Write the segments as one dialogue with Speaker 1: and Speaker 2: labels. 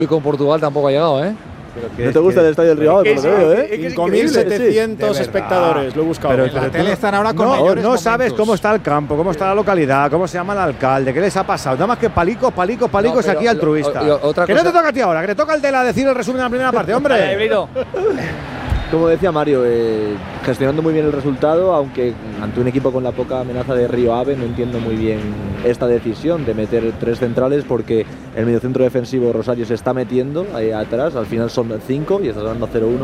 Speaker 1: Y con Portugal tampoco ha llegado, ¿eh?
Speaker 2: ¿No te gusta el estadio del Río Ave? Por lo que veo, ¿eh?
Speaker 3: 5.700 espectadores, lo he buscado.
Speaker 4: Pero la tele están ahora con mayores
Speaker 5: no sabes
Speaker 4: momentos.
Speaker 5: cómo está el campo, cómo está la localidad, cómo se llama el alcalde, qué les ha pasado. Nada más que palicos aquí altruista. Que no te toca a ti ahora, que te toca el de decir el resumen de la primera parte, hombre.
Speaker 2: Como decía Mario, gestionando muy bien el resultado, aunque ante un equipo con la poca amenaza de Río Ave, no entiendo muy bien esta decisión de meter 3 centrales, porque el mediocentro defensivo Rosario se está metiendo ahí atrás, al final son 5 y está dando 0-1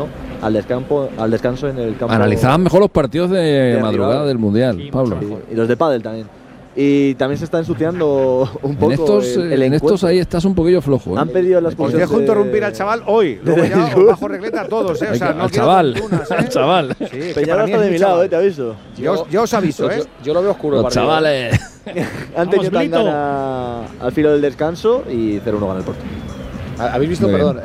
Speaker 2: al descanso en el campo.
Speaker 6: Analizaban mejor los partidos de madrugada del Mundial, sí, Pablo.
Speaker 2: Y los de pádel también. Y también se está ensuciando un poco
Speaker 6: en estos ahí estás un poquillo flojo, ¿eh?
Speaker 2: Han pedido las
Speaker 5: Os dejo interrumpir al chaval hoy. Luego ya os bajo regleta a todos, ¿eh? O sea, no
Speaker 6: al chaval. Al chaval.
Speaker 2: Sí, Peñarol está de mi lado, te aviso.
Speaker 5: Yo os aviso, ¿eh?
Speaker 1: Yo lo veo oscuro.
Speaker 6: Los chavales.
Speaker 2: Han tenido Tangana al filo del descanso y 0-1 gana el Porto.
Speaker 1: ¿Habéis visto, perdón,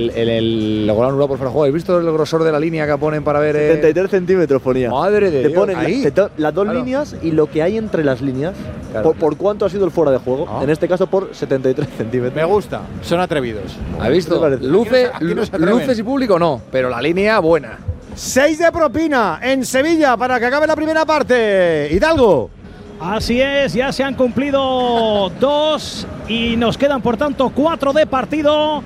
Speaker 1: el gol anulado por fuera de juego? ¿Habéis visto el grosor de la línea que ponen para ver?
Speaker 2: 73 centímetros ponía.
Speaker 1: Madre de
Speaker 2: Dios.
Speaker 1: Dios.
Speaker 2: Ponen las dos líneas y lo que hay entre las líneas.
Speaker 1: Claro.
Speaker 2: Por cuánto ha sido el fuera de juego. En este caso por 73 centímetros.
Speaker 4: Me gusta, son atrevidos.
Speaker 1: ¿Habéis visto? Luces y público no, pero la línea buena.
Speaker 5: 6 de propina en Sevilla para que acabe la primera parte. Hidalgo.
Speaker 7: Así es, ya se han cumplido 2 y nos quedan por tanto 4 de partido.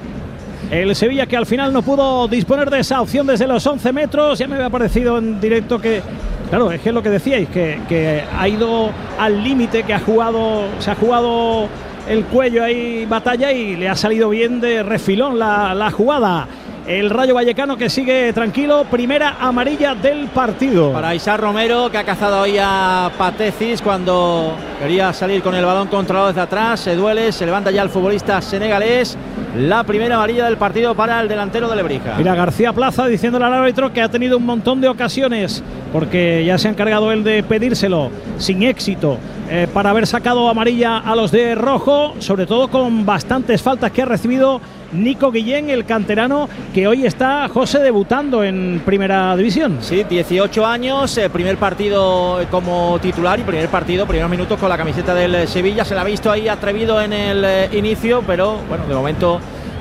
Speaker 7: El Sevilla que al final no pudo disponer de esa opción desde los 11 metros. Ya me había parecido en directo que, claro, es que es lo que decíais, que ha ido al límite, que se ha jugado el cuello ahí batalla y le ha salido bien de refilón la jugada. El Rayo Vallecano que sigue tranquilo, primera amarilla del partido.
Speaker 8: Para Isaac Romero, que ha cazado ahí a Patecis cuando quería salir con el balón controlado desde atrás. Se duele, se levanta ya el futbolista senegalés. La primera amarilla del partido para el delantero de Lebrija.
Speaker 7: Mira, García Plaza diciéndole al árbitro que ha tenido un montón de ocasiones, porque ya se ha encargado él de pedírselo sin éxito, para haber sacado amarilla a los de rojo, sobre todo con bastantes faltas que ha recibido Nico Guillén, el canterano, que hoy está, José, debutando en Primera División.
Speaker 8: Sí, 18 años, primer partido como titular y primeros minutos con la camiseta del Sevilla. Se la ha visto ahí atrevido en el inicio, pero bueno, de momento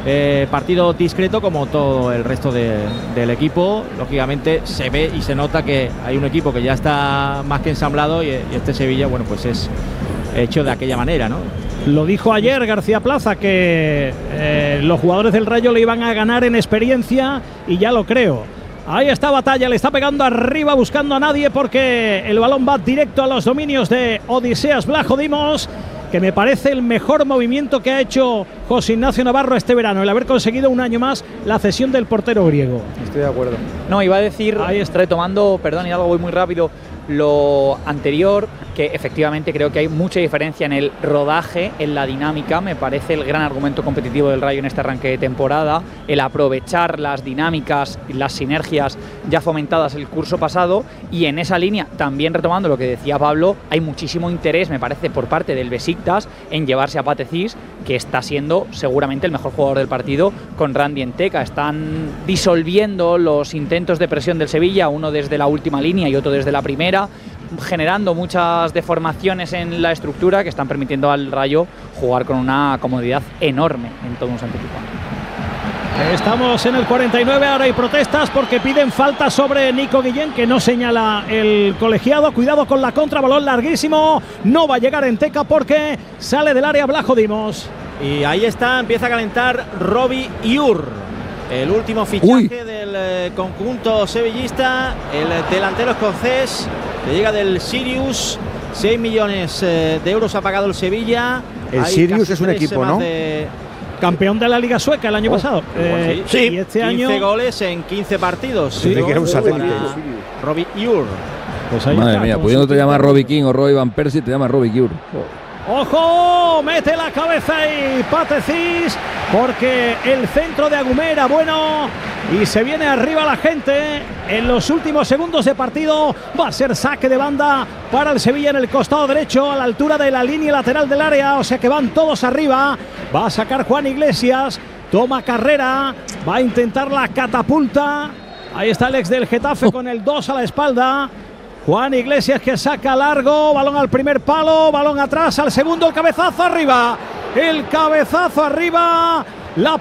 Speaker 8: partido discreto como todo el resto del equipo. Lógicamente se ve y se nota que hay un equipo que ya está más que ensamblado y este Sevilla, bueno, pues es hecho de aquella manera, ¿no?
Speaker 7: Lo dijo ayer García Plaza, que los jugadores del Rayo le iban a ganar en experiencia, y ya lo creo. Ahí está Batalla, le está pegando arriba buscando a nadie, porque el balón va directo a los dominios de Odiseas Vlachodimos, que me parece el mejor movimiento que ha hecho José Ignacio Navarro este verano, el haber conseguido un año más la cesión del portero griego.
Speaker 1: Estoy de acuerdo.
Speaker 9: No, iba a decir, retomando, perdón, y algo voy muy rápido, lo anterior, que efectivamente creo que hay mucha diferencia en el rodaje, en la dinámica. Me parece el gran argumento competitivo del Rayo en este arranque de temporada, el aprovechar las dinámicas y las sinergias ya fomentadas el curso pasado, y en esa línea, también retomando lo que decía Pablo, hay muchísimo interés, me parece, por parte del Besiktas en llevarse a Patecis, que está siendo seguramente el mejor jugador del partido, con Randy Enteca. Están disolviendo los intentos de presión del Sevilla, uno desde la última línea y otro desde la primera, generando muchas deformaciones en la estructura que están permitiendo al Rayo jugar con una comodidad enorme en todo un Sánchez Pizjuán.
Speaker 7: Estamos en el 49, ahora hay protestas porque piden falta sobre Nico Guillén, que no señala el colegiado. Cuidado con la contra, balón larguísimo, no va a llegar Enteca porque sale del área Vlachodimos.
Speaker 8: Y ahí está, empieza a calentar Robbie Iur, el último fichaje del conjunto sevillista, el delantero escocés que llega del Sirius. 6 millones de euros ha pagado el Sevilla.
Speaker 5: El Sirius es un equipo, ¿no?
Speaker 7: Campeón de la Liga Sueca el año pasado.
Speaker 8: Sí,
Speaker 7: y este
Speaker 8: 15
Speaker 7: año
Speaker 8: goles en 15 partidos.
Speaker 5: Sí, que era un satélite.
Speaker 8: Robbie Iur.
Speaker 7: Pues ahí
Speaker 6: Madre
Speaker 7: está,
Speaker 6: mía, pudiéndote llamar Robbie King o Roy Van Persie, te llama Robbie Giur.
Speaker 7: ¡Ojo! Mete la cabeza y Patecis, porque el centro de Agumera, bueno, y se viene arriba la gente en los últimos segundos de partido. Va a ser saque de banda para el Sevilla en el costado derecho, a la altura de la línea lateral del área, o sea que van todos arriba. Va a sacar Juan Iglesias, toma carrera, va a intentar la catapulta. Ahí está el ex del Getafe con el 2 a la espalda. Juan Iglesias que saca largo, balón al primer palo, balón atrás al segundo, el cabezazo arriba. El cabezazo arriba